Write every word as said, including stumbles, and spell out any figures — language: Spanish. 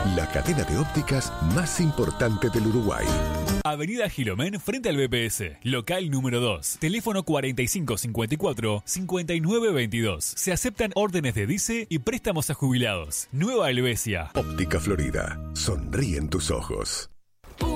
la cadena de ópticas más importante del Uruguay. Avenida Gilomén frente al B P S, local número dos, teléfono cuarenta y cinco cincuenta y cuatro cincuenta y nueve veintidós. Se aceptan órdenes de dice y préstamos a jubilados. Nueva Helvecia. Óptica Florida, sonríen tus ojos.